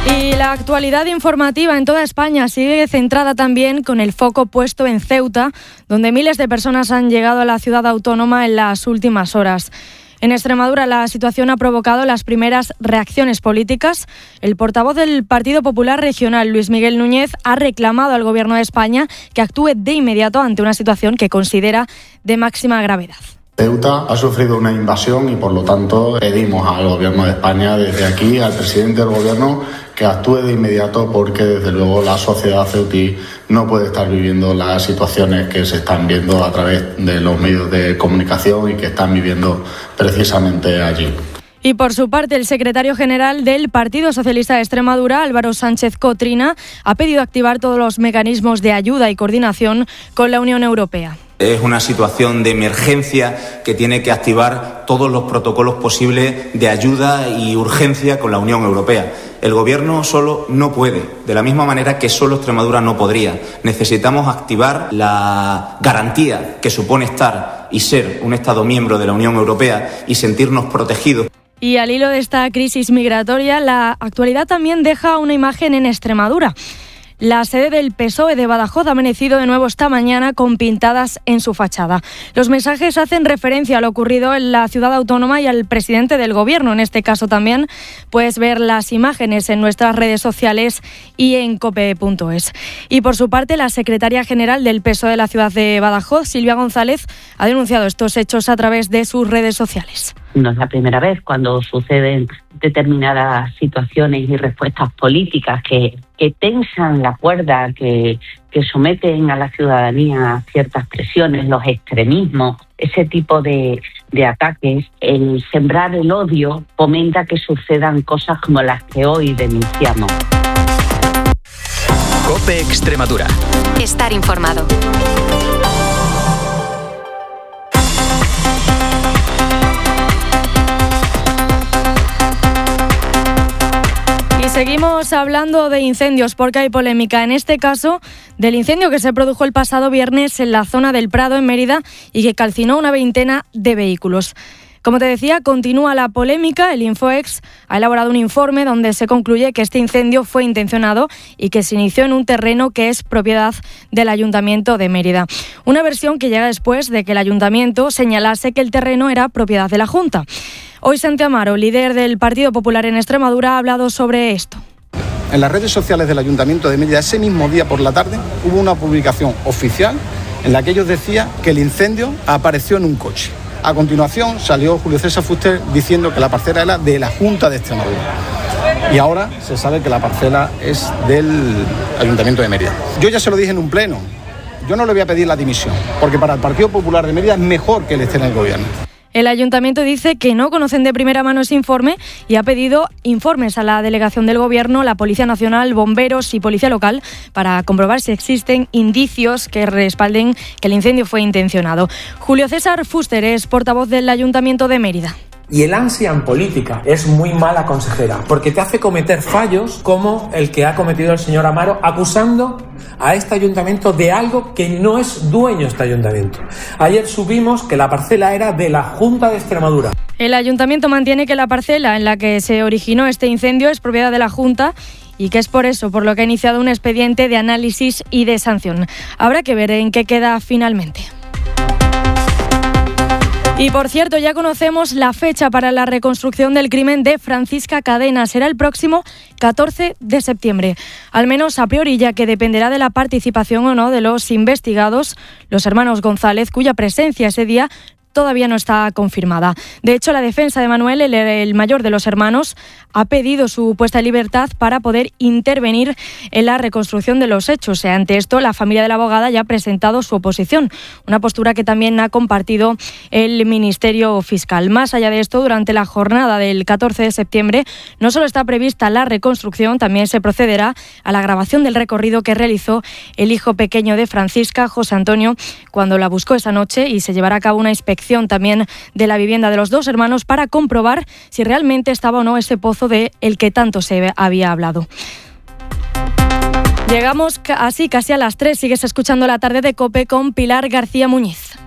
Y la actualidad informativa en toda España sigue centrada también con el foco puesto en Ceuta, donde miles de personas han llegado a la ciudad autónoma en las últimas horas. En Extremadura la situación ha provocado las primeras reacciones políticas. El portavoz del Partido Popular Regional, Luis Miguel Núñez, ha reclamado al Gobierno de España que actúe de inmediato ante una situación que considera de máxima gravedad. Ceuta ha sufrido una invasión y por lo tanto pedimos al Gobierno de España desde aquí, al presidente del Gobierno, que actúe de inmediato porque desde luego la sociedad ceutí no puede estar viviendo las situaciones que se están viendo a través de los medios de comunicación y que están viviendo precisamente allí. Y por su parte, el secretario general del Partido Socialista de Extremadura, Álvaro Sánchez Cotrina, ha pedido activar todos los mecanismos de ayuda y coordinación con la Unión Europea. Es una situación de emergencia que tiene que activar todos los protocolos posibles de ayuda y urgencia con la Unión Europea. El Gobierno solo no puede, de la misma manera que solo Extremadura no podría. Necesitamos activar la garantía que supone estar y ser un Estado miembro de la Unión Europea y sentirnos protegidos. Y al hilo de esta crisis migratoria, la actualidad también deja una imagen en Extremadura. La sede del PSOE de Badajoz ha amanecido de nuevo esta mañana con pintadas en su fachada. Los mensajes hacen referencia a lo ocurrido en la ciudad autónoma y al presidente del Gobierno. En este caso también puedes ver las imágenes en nuestras redes sociales y en cope.es. Y por su parte, la secretaria general del PSOE de la ciudad de Badajoz, Silvia González, ha denunciado estos hechos a través de sus redes sociales. No es la primera vez cuando suceden determinadas situaciones y respuestas políticas que tensan la cuerda, que someten a la ciudadanía a ciertas presiones, los extremismos, ese tipo de ataques, el sembrar el odio fomenta que sucedan cosas como las que hoy denunciamos. COPE Extremadura. Estar informado. Seguimos hablando de incendios porque hay polémica, en este caso del incendio que se produjo el pasado viernes en la zona del Prado, en Mérida, y que calcinó una veintena de vehículos. Como te decía, continúa la polémica. El Infoex ha elaborado un informe donde se concluye que este incendio fue intencionado y que se inició en un terreno que es propiedad del Ayuntamiento de Mérida. Una versión que llega después de que el Ayuntamiento señalase que el terreno era propiedad de la Junta. Hoy Santi Amaro, líder del Partido Popular en Extremadura, ha hablado sobre esto. En las redes sociales del Ayuntamiento de Mérida, ese mismo día por la tarde, hubo una publicación oficial en la que ellos decían que el incendio apareció en un coche. A continuación salió Julio César Fuster diciendo que la parcela era de la Junta de Extremadura. Y ahora se sabe que la parcela es del Ayuntamiento de Mérida. Yo ya se lo dije en un pleno, yo no le voy a pedir la dimisión, porque para el Partido Popular de Mérida es mejor que él esté en el gobierno. El Ayuntamiento dice que no conocen de primera mano ese informe y ha pedido informes a la delegación del Gobierno, la Policía Nacional, bomberos y Policía Local para comprobar si existen indicios que respalden que el incendio fue intencionado. Julio César Fuster es portavoz del Ayuntamiento de Mérida. Y el ansia en política es muy mala consejera, porque te hace cometer fallos como el que ha cometido el señor Amaro, acusando a este ayuntamiento de algo que no es dueño este ayuntamiento. Ayer supimos que la parcela era de la Junta de Extremadura. El ayuntamiento mantiene que la parcela en la que se originó este incendio es propiedad de la Junta y que es por eso por lo que ha iniciado un expediente de análisis y de sanción. Habrá que ver en qué queda finalmente. Y por cierto, ya conocemos la fecha para la reconstrucción del crimen de Francisca Cadena. Será el próximo 14 de septiembre. Al menos a priori, ya que dependerá de la participación o no de los investigados, los hermanos González, cuya presencia ese día todavía no está confirmada. De hecho, la defensa de Manuel, el mayor de los hermanos, ha pedido su puesta en libertad para poder intervenir en la reconstrucción de los hechos. Ante esto, la familia de la abogada ya ha presentado su oposición, una postura que también ha compartido el Ministerio Fiscal. Más allá de esto, durante la jornada del 14 de septiembre, no solo está prevista la reconstrucción, también se procederá a la grabación del recorrido que realizó el hijo pequeño de Francisca, José Antonio, cuando la buscó esa noche, y se llevará a cabo una inspección también de la vivienda de los dos hermanos para comprobar si realmente estaba o no ese pozo de el que tanto se había hablado. Llegamos así casi a las 3. Sigues escuchando La Tarde de COPE con Pilar García Muñiz.